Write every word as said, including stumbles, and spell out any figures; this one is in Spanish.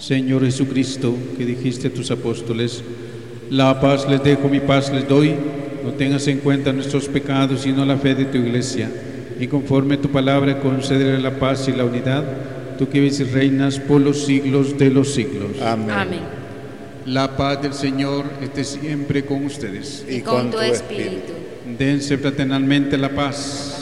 Señor Jesucristo, que dijiste a tus apóstoles, la paz les dejo, mi paz les doy, no tengas en cuenta nuestros pecados, sino la fe de tu iglesia, y conforme a tu palabra concédele la paz y la unidad, tú que vives y reinas por los siglos de los siglos. Amén. Amén. La paz del Señor esté siempre con ustedes. Y con con tu tu espíritu. espíritu. Dense fraternalmente la paz.